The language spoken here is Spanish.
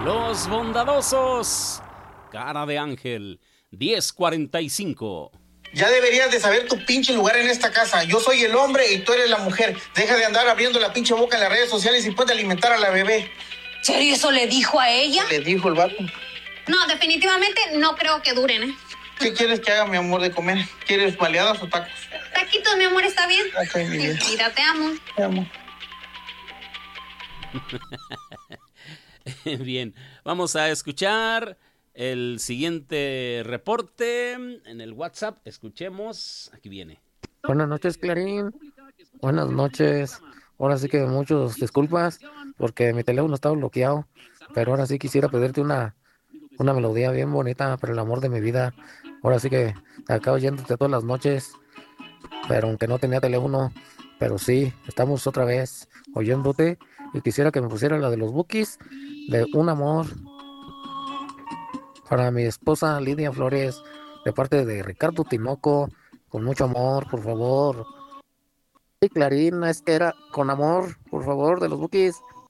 Los bondadosos. Cara de ángel. 10:45. Ya deberías de saber tu pinche lugar en esta casa. Yo soy el hombre y tú eres la mujer. Deja de andar abriendo la pinche boca en las redes sociales y puedes alimentar a la bebé. ¿Serio eso le dijo a ella? Le dijo el vato. No, definitivamente no creo que duren, ¿eh? ¿Qué quieres que haga, mi amor, de comer? ¿Quieres baleadas o tacos? Taquitos, mi amor, ¿está bien? Ok, mi vida. Mira, te amo. Te amo. Bien, vamos a escuchar el siguiente reporte en el WhatsApp. Escuchemos. Aquí viene. Buenas noches, Clarín. Buenas noches. Ahora sí que muchas disculpas porque mi teléfono estaba bloqueado, pero ahora sí quisiera pedirte una melodía bien bonita para el amor de mi vida. Ahora sí que acabo oyéndote todas las noches, pero aunque no tenía teléfono, pero sí, estamos otra vez oyéndote y quisiera que me pusiera la de los Bukis de Un Amor para mi esposa Lidia Flores de parte de Ricardo Tinoco, con mucho amor, por favor. Sí, Clarín, es que era con amor, por favor, de los Bukis.